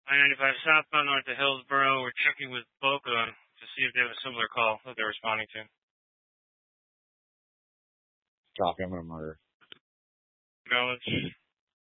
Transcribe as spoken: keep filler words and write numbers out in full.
I ninety-five southbound north of Hillsboro. We're checking with Boca to see if they have a similar call that they're responding to. Copy, I'm going to murder. Acknowledge.